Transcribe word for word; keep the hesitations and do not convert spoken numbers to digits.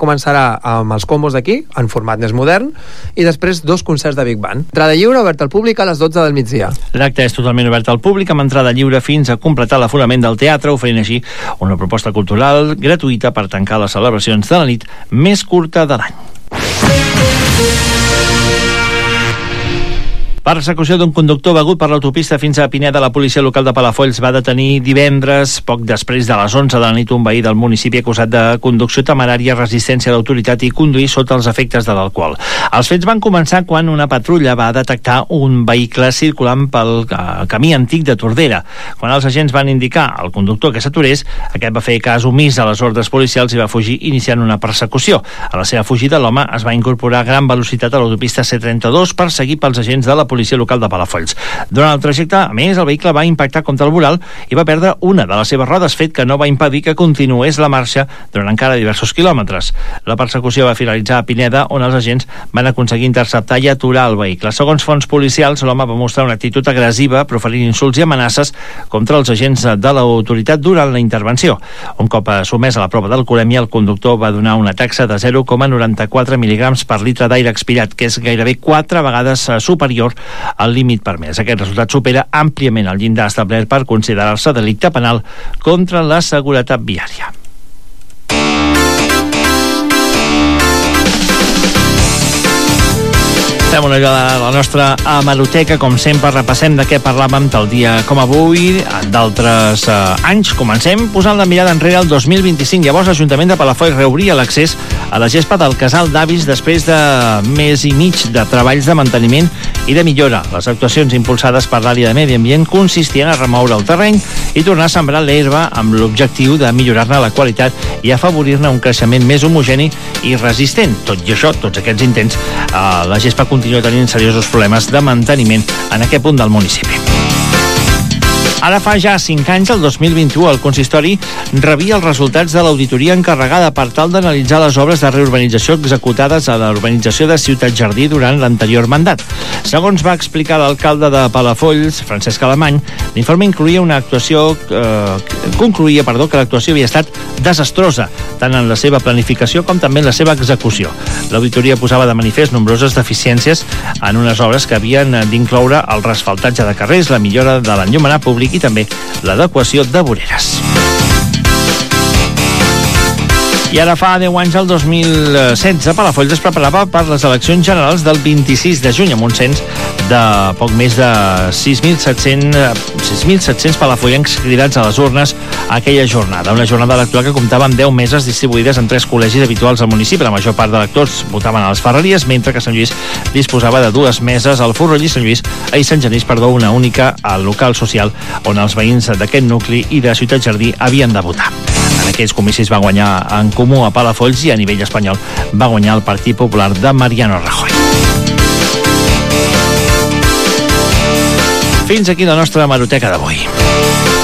començarà amb els combos d'aquí, en format més modern, i després dos concerts de Big Band. Entrada lliure, obert al públic a les dotze del migdia. L'acte és totalment obert al públic, amb entrada lliure fins a completar l'aforament del teatre, oferint així una proposta cultural gratuïta per tancar les celebracions de la nit més curta de l'any. Per persecució d'un conductor begut per l'autopista fins a Pineda, la policia local de Palafolls va detenir divendres, poc després de les onze de la nit, un veí del municipi acusat de conducció temerària, resistència a l'autoritat i conduir sota els efectes de l'alcohol. Els fets van començar quan una patrulla va detectar un vehicle circulant pel uh, camí antic de Tordera. Quan els agents van indicar al conductor que s'aturés, aquest va fer cas omís a les ordres policials i va fugir iniciant una persecució. A la seva fugida, l'home es va incorporar a gran velocitat a l'autopista C trenta-dos perseguit pels agents de la policia local de Palafolls. Durant el trajecte, a més, el vehicle va impactar contra el voral i va perdre una de les seves rodes, fet que no va impedir que continués la marxa durant encara diversos quilòmetres. La persecució va finalitzar a Pineda, on els agents van aconseguir interceptar i aturar el vehicle. Segons fonts policials, l'home va mostrar una actitud agressiva, proferint insults i amenaces contra els agents de l'autoritat durant la intervenció. Un cop sotmès a la prova d'alcoholèmia, el conductor va donar una taxa de zero coma noranta-quatre mil·ligrams per litre d'aire expirat, que és gairebé quatre vegades superior al límit permès. Aquest resultat supera àmpliament el llindar establert per considerar-se delicte penal contra la seguretat viària. Fem una ullada a la nostra hemeroteca, com sempre repassem de què parlàvem tal dia com avui, d'altres eh, anys. Comencem posant la mirada enrere al dos mil vint-i-cinc. Llavors l'Ajuntament de Palafolls reobria l'accés a la gespa del Casal d'Avis després de mes i mig de treballs de manteniment i de millora. Les actuacions impulsades per l'àrea de medi ambient consistien a remoure el terreny i tornar a sembrar l'herba amb l'objectiu de millorar-ne la qualitat i afavorir-ne un creixement més homogeni i resistent. Tot i això, tots aquests intents, eh, la gespa continua tenint seriosos problemes de manteniment en aquest punt del municipi. Ara fa ja cinc anys, el dos mil vint-i-u, el consistori rebia els resultats de l'auditoria encarregada per tal d'analitzar les obres de reurbanització executades a l'urbanització de Ciutat Jardí durant l'anterior mandat. Segons va explicar l'alcalde de Palafolls, Francesc Alemany, l'informe incloïa una actuació eh, concloïa perdó, que l'actuació havia estat desastrosa, tant en la seva planificació com també en la seva execució. L'auditoria posava de manifest nombroses deficiències en unes obres que havien d'incloure el resfaltatge de carrers, la millora de l'enllumenat públic i també l'adequació de voreres. I ara fa deu anys, el dos mil setze, Palafolls es preparava per les eleccions generals del vint-i-sis de juny, amb un cens de poc més de sis mil set-cents palafollencs cridats a les urnes a aquella jornada. Una jornada electoral que comptava amb deu meses distribuïdes en tres col·legis habituals al municipi. La major part d'electors votaven a les Ferreries, mentre que Sant Lluís disposava de dues meses al Forroll i Sant Lluís i Sant Genís, perdó, una única al local social, on els veïns d'aquest nucli i de Ciutat Jardí havien de votar. En aquells comicis va guanyar En Comú a Palafolls i a nivell espanyol va guanyar el Partit Popular de Mariano Rajoy. Fins aquí la nostra hemeroteca d'avui.